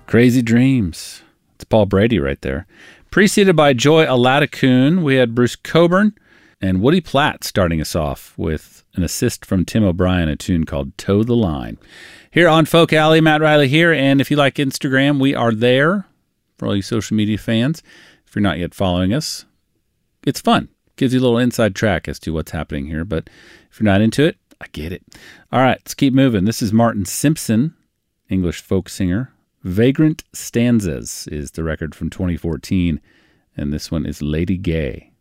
Crazy Dreams. It's Paul Brady right there. Preceded by Joy Aladakun, we had Bruce Coburn and Woody Platt starting us off with an assist from Tim O'Brien, a tune called Toe the Line. Here on Folk Alley, Matt Riley here, and if you like Instagram, we are there for all you social media fans. If you're not yet following us, it's fun. Gives you a little inside track as to what's happening here, but if you're not into it, I get it. All right, let's keep moving. This is Martin Simpson, English folk singer. Vagrant Stanzas is the record from 2014, and this one is Lady Gay.